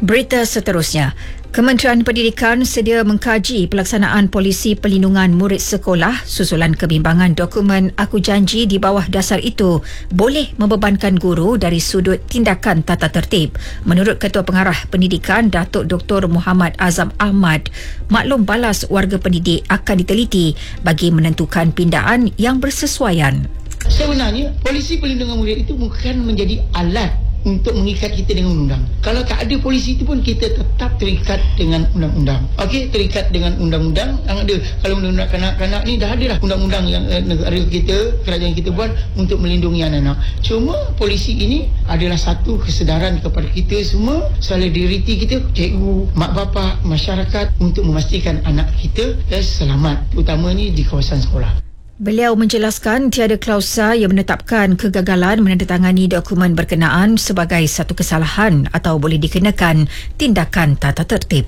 Berita seterusnya. Kementerian Pendidikan sedia mengkaji pelaksanaan polisi pelindungan murid sekolah susulan kebimbangan dokumen Aku Janji di bawah dasar itu boleh membebankan guru dari sudut tindakan tata tertib. Menurut Ketua Pengarah Pendidikan Datuk Dr. Muhammad Azam Ahmad, maklum balas warga pendidik akan diteliti bagi menentukan pindaan yang bersesuaian. Sebenarnya polisi pelindungan murid itu bukan menjadi alat untuk mengikat kita dengan undang-undang. Kalau tak ada polisi itu pun kita tetap terikat dengan undang-undang. Okey, terikat dengan undang-undang yang ada. Kalau undang-undang kanak-kanak ni dah ada dah undang-undang yang negara kita, kerajaan kita buat untuk melindungi anak-anak. Cuma polisi ini adalah satu kesedaran kepada kita semua, solidariti kita, cikgu, mak bapak, masyarakat untuk memastikan anak kita selamat, terutamanya di kawasan sekolah. Beliau menjelaskan tiada klausa yang menetapkan kegagalan menandatangani dokumen berkenaan sebagai satu kesalahan atau boleh dikenakan tindakan tata tertib.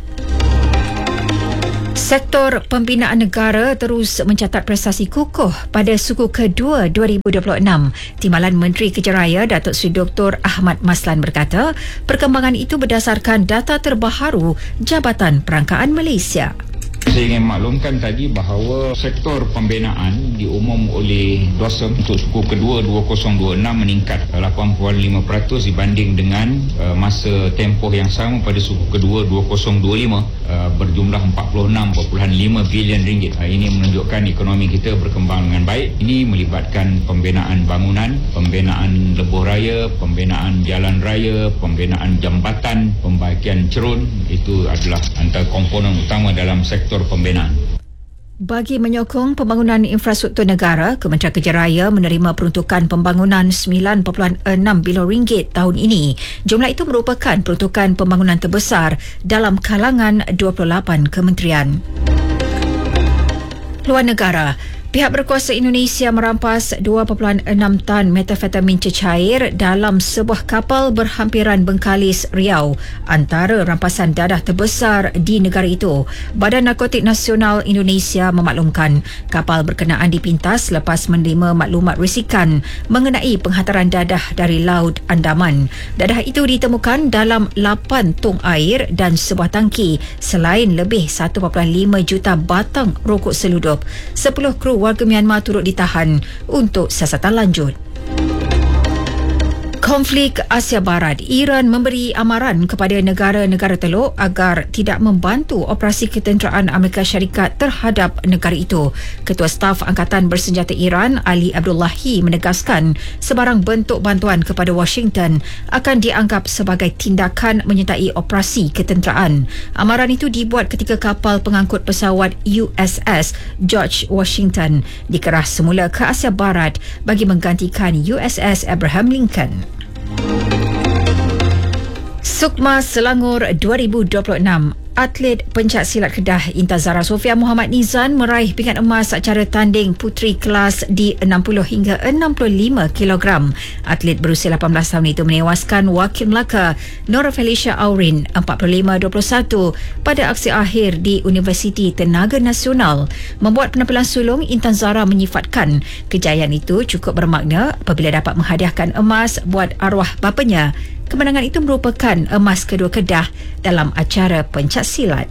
Sektor pembinaan negara terus mencatat prestasi kukuh pada suku kedua 2026. Timbalan Menteri Kejaraya Datuk Seri Dr. Ahmad Maslan berkata, perkembangan itu berdasarkan data terbaru Jabatan Perangkaan Malaysia. Saya ingin maklumkan tadi bahawa sektor pembinaan diumum oleh DOSM untuk suku kedua 2026 meningkat 8.5% dibanding dengan masa tempoh yang sama pada suku kedua 2025 berjumlah 46.5 bilion ringgit. Ini menunjukkan ekonomi kita berkembang dengan baik. Ini melibatkan pembinaan bangunan, pembinaan lebuh raya, pembinaan jalan raya, pembinaan jambatan, pembaikan cerun. Itu adalah antara komponen utama dalam sektor pembinaan. Bagi menyokong pembangunan infrastruktur negara, Kementerian Kejaraya menerima peruntukan pembangunan 9.6 bilion ringgit tahun ini. Jumlah itu merupakan peruntukan pembangunan terbesar dalam kalangan 28 kementerian. Luar negara. Pihak berkuasa Indonesia merampas 2.6 tan metafetamin cecair dalam sebuah kapal berhampiran Bengkalis, Riau, antara rampasan dadah terbesar di negara itu. Badan Narkotik Nasional Indonesia memaklumkan kapal berkenaan dipintas lepas menerima maklumat risikan mengenai penghantaran dadah dari Laut Andaman. Dadah itu ditemukan dalam 8 tong air dan sebuah tangki selain lebih 1.5 juta batang rokok seludup. 10 kru warga Myanmar turut ditahan untuk siasatan lanjut. Konflik Asia Barat, Iran memberi amaran kepada negara-negara teluk agar tidak membantu operasi ketenteraan Amerika Syarikat terhadap negara itu. Ketua Staf Angkatan Bersenjata Iran, Ali Abdullahi, menegaskan sebarang bentuk bantuan kepada Washington akan dianggap sebagai tindakan menyertai operasi ketenteraan. Amaran itu dibuat ketika kapal pengangkut pesawat USS George Washington dikerah semula ke Asia Barat bagi menggantikan USS Abraham Lincoln. Sukma Selangor 2026. Atlet pencak silat Kedah Intan Zahra Sofia Muhammad Nizan meraih pingat emas acara tanding puteri kelas di 60 hingga 65 kg. Atlet berusia 18 tahun itu menewaskan wakil Melaka Nora Felicia Aurin 45-21 pada aksi akhir di Universiti Tenaga Nasional. Membuat penampilan sulung, Intan Zahra menyifatkan kejayaan itu cukup bermakna apabila dapat menghadiahkan emas buat arwah bapanya. Kemenangan itu merupakan emas kedua Kedah dalam acara pencak silat.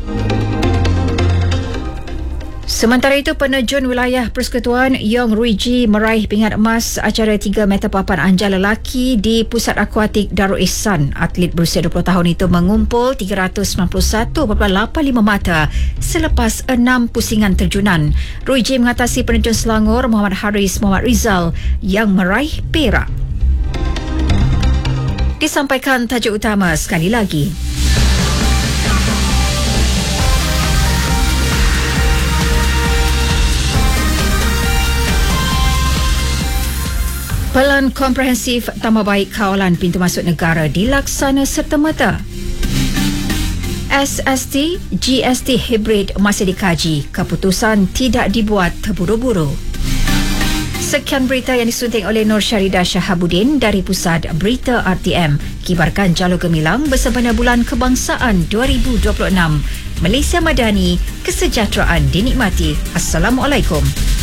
Sementara itu, penerjun wilayah Persekutuan Yong Ruiji meraih pingat emas acara 3 meter papan anjal lelaki di Pusat Akuatik Darul Ihsan. Atlet berusia 20 tahun itu mengumpul 391.85 mata selepas 6 pusingan terjunan. Ruiji mengatasi penerjun Selangor Muhammad Haris Muhammad Rizal yang meraih perak. Disampaikan tajuk utama sekali lagi. Pelan komprehensif tambah baik kawalan pintu masuk negara dilaksana serta-merta. SST, GST hibrid masih dikaji. Keputusan tidak dibuat terburu-buru. Sekian berita yang disunting oleh Nur Syarida Shahabuddin dari Pusat Berita RTM. Kibarkan Jalur Gemilang bersempena Bulan Kebangsaan 2026. Malaysia Madani, kesejahteraan dinikmati. Assalamualaikum.